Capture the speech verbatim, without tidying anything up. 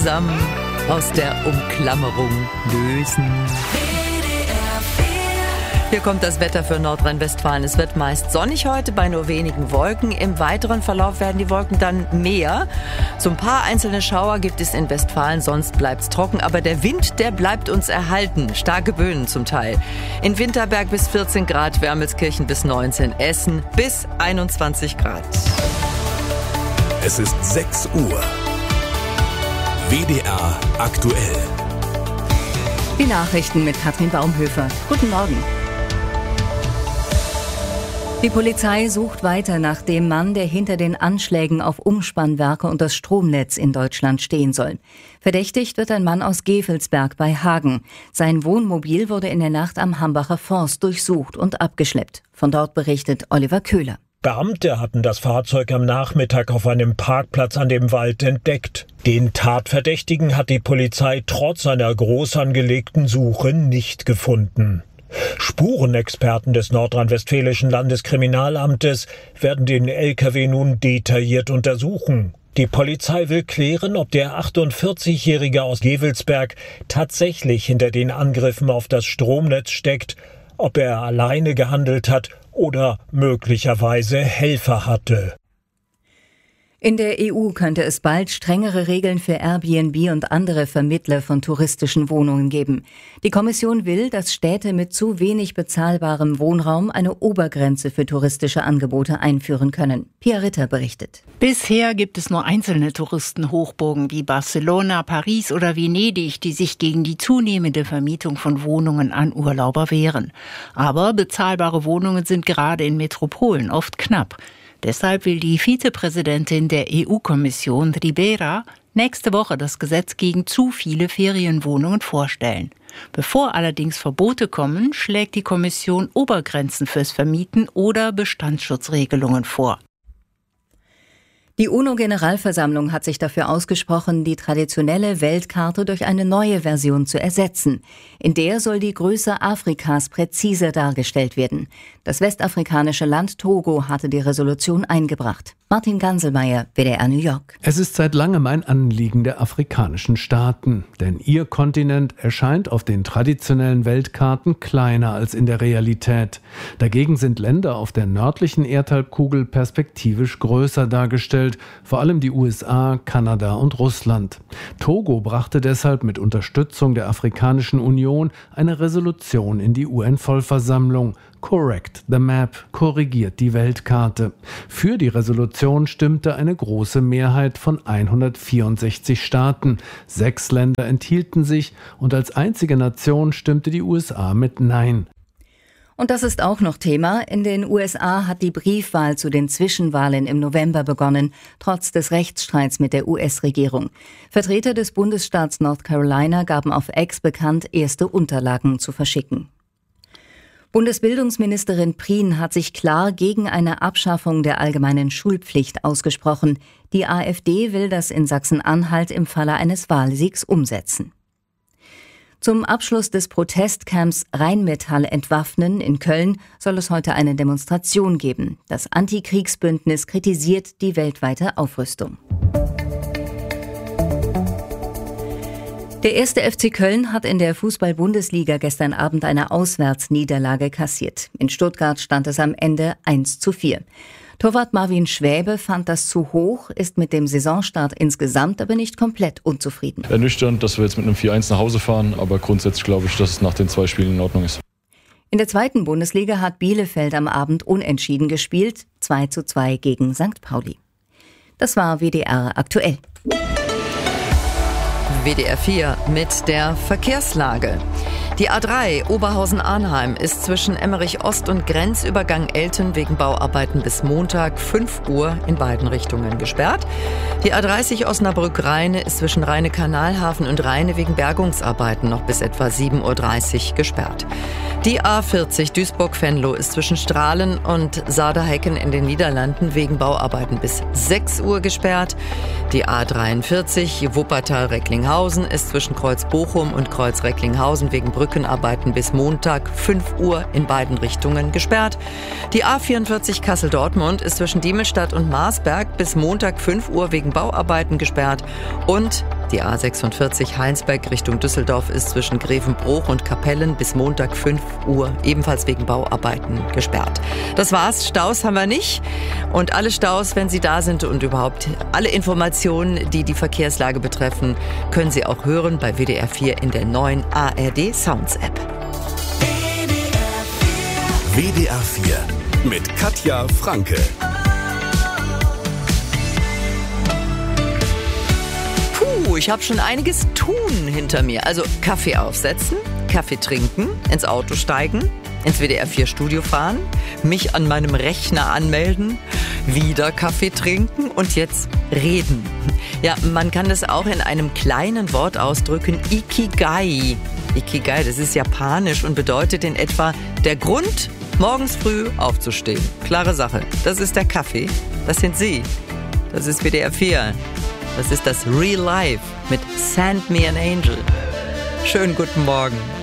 Zusammen aus der Umklammerung lösen. Hier kommt das Wetter für Nordrhein-Westfalen. Es wird meist sonnig heute bei nur wenigen Wolken. Im weiteren Verlauf werden die Wolken dann mehr. So ein paar einzelne Schauer gibt es in Westfalen, sonst bleibt es trocken. Aber der Wind, der bleibt uns erhalten. Starke Böen zum Teil. In Winterberg bis vierzehn Grad, Wermelskirchen bis neunzehn, Essen bis einundzwanzig Grad. Es ist sechs Uhr. W D R aktuell. Die Nachrichten mit Katrin Baumhöfer. Guten Morgen. Die Polizei sucht weiter nach dem Mann, der hinter den Anschlägen auf Umspannwerke und das Stromnetz in Deutschland stehen soll. Verdächtigt wird ein Mann aus Gevelsberg bei Hagen. Sein Wohnmobil wurde in der Nacht am Hambacher Forst durchsucht und abgeschleppt. Von dort berichtet Oliver Köhler. Beamte hatten das Fahrzeug am Nachmittag auf einem Parkplatz an dem Wald entdeckt. Den Tatverdächtigen hat die Polizei trotz einer groß angelegten Suche nicht gefunden. Spurenexperten des nordrhein-westfälischen Landeskriminalamtes werden den L K W nun detailliert untersuchen. Die Polizei will klären, ob der achtundvierzigjährige aus Gevelsberg tatsächlich hinter den Angriffen auf das Stromnetz steckt, ob er alleine gehandelt hat oder möglicherweise Helfer hatte. In der E U könnte es bald strengere Regeln für Airbnb und andere Vermittler von touristischen Wohnungen geben. Die Kommission will, dass Städte mit zu wenig bezahlbarem Wohnraum eine Obergrenze für touristische Angebote einführen können. Pia Ritter berichtet. Bisher gibt es nur einzelne Touristenhochburgen wie Barcelona, Paris oder Venedig, die sich gegen die zunehmende Vermietung von Wohnungen an Urlauber wehren. Aber bezahlbare Wohnungen sind gerade in Metropolen oft knapp. Deshalb will die Vizepräsidentin der E U-Kommission, Ribera, nächste Woche das Gesetz gegen zu viele Ferienwohnungen vorstellen. Bevor allerdings Verbote kommen, schlägt die Kommission Obergrenzen fürs Vermieten oder Bestandsschutzregelungen vor. Die UNO-Generalversammlung hat sich dafür ausgesprochen, die traditionelle Weltkarte durch eine neue Version zu ersetzen. In der soll die Größe Afrikas präziser dargestellt werden. Das westafrikanische Land Togo hatte die Resolution eingebracht. Martin Ganselmeier, W D R New York. Es ist seit langem ein Anliegen der afrikanischen Staaten, denn ihr Kontinent erscheint auf den traditionellen Weltkarten kleiner als in der Realität. Dagegen sind Länder auf der nördlichen Erdhalbkugel perspektivisch größer dargestellt, vor allem die U S A, Kanada und Russland. Togo brachte deshalb mit Unterstützung der Afrikanischen Union eine Resolution in die U N-Vollversammlung. Correct the Map, korrigiert die Weltkarte. Für die Resolution stimmte eine große Mehrheit von hundertvierundsechzig Staaten. Sechs Länder enthielten sich und als einzige Nation stimmte die U S A mit Nein. Und das ist auch noch Thema. In den U S A hat die Briefwahl zu den Zwischenwahlen im November begonnen, trotz des Rechtsstreits mit der U S-Regierung. Vertreter des Bundesstaats North Carolina gaben auf X bekannt, erste Unterlagen zu verschicken. Bundesbildungsministerin Prien hat sich klar gegen eine Abschaffung der allgemeinen Schulpflicht ausgesprochen. Die AfD will das in Sachsen-Anhalt im Falle eines Wahlsiegs umsetzen. Zum Abschluss des Protestcamps Rheinmetall entwaffnen in Köln soll es heute eine Demonstration geben. Das Antikriegsbündnis kritisiert die weltweite Aufrüstung. Der erste F C Köln hat in der Fußball-Bundesliga gestern Abend eine Auswärtsniederlage kassiert. In Stuttgart stand es am Ende eins zu vier. Torwart Marvin Schwäbe fand das zu hoch, ist mit dem Saisonstart insgesamt aber nicht komplett unzufrieden. Ernüchternd, dass wir jetzt mit einem vier eins nach Hause fahren, aber grundsätzlich glaube ich, dass es nach den zwei Spielen in Ordnung ist. In der zweiten Bundesliga hat Bielefeld am Abend unentschieden gespielt, zwei zu zwei gegen Sankt Pauli. Das war W D R aktuell. W D R vier mit der Verkehrslage. Die A drei Oberhausen-Arnheim ist zwischen Emmerich Ost und Grenzübergang Elten wegen Bauarbeiten bis Montag fünf Uhr in beiden Richtungen gesperrt. Die A dreißig Osnabrück-Rheine ist zwischen Rheine-Kanalhafen und Rheine wegen Bergungsarbeiten noch bis etwa sieben Uhr dreißig gesperrt. Die A vierzig Duisburg-Venlo ist zwischen Strahlen und Saarbrücken in den Niederlanden wegen Bauarbeiten bis sechs Uhr gesperrt. Die A dreiundvierzig Wuppertal-Recklinghausen ist zwischen Kreuz-Bochum und Kreuz-Recklinghausen wegen Brückenarbeiten bis Montag fünf Uhr in beiden Richtungen gesperrt. Die A vierundvierzig Kassel-Dortmund ist zwischen Diemelstadt und Marsberg bis Montag fünf Uhr wegen Bauarbeiten gesperrt. Und Die A sechsundvierzig Heinsberg Richtung Düsseldorf ist zwischen Grevenbruch und Kapellen bis Montag fünf Uhr ebenfalls wegen Bauarbeiten gesperrt. Das war's, Staus haben wir nicht. Und alle Staus, wenn sie da sind und überhaupt alle Informationen, die die Verkehrslage betreffen, können Sie auch hören bei W D R vier in der neuen A R D Sounds App. W D R vier mit Katja Franke. Puh, ich habe schon einiges tun hinter mir. Also Kaffee aufsetzen, Kaffee trinken, ins Auto steigen, ins W D R vier Studio fahren, mich an meinem Rechner anmelden, wieder Kaffee trinken und jetzt reden. Ja, man kann das auch in einem kleinen Wort ausdrücken, Ikigai. Ikigai, das ist japanisch und bedeutet in etwa der Grund, morgens früh aufzustehen. Klare Sache, das ist der Kaffee, das sind Sie, das ist W D R vier, das ist das Real Life mit Send Me an Angel. Schönen guten Morgen.